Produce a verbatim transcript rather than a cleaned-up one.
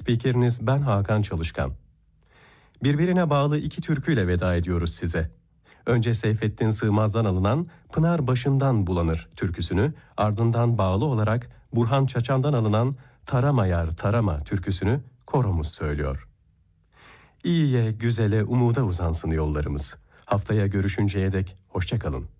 Spikeriniz ben Hakan Çalışkan. Birbirine bağlı iki türküyle veda ediyoruz size. Önce Seyfettin Sığmaz'dan alınan Pınar Başından Bulanır türküsünü, ardından bağlı olarak Burhan Çaçan'dan alınan Tarama Yar Tarama türküsünü koromuz söylüyor. İyiye, güzele, umuda uzansın yollarımız. Haftaya görüşünceye dek hoşça kalın.